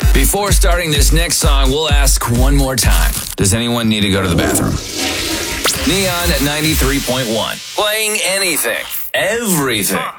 Before starting this next song, we'll ask one more time. Does anyone need to go to the bathroom? Neon at 93.1. Playing anything, everything.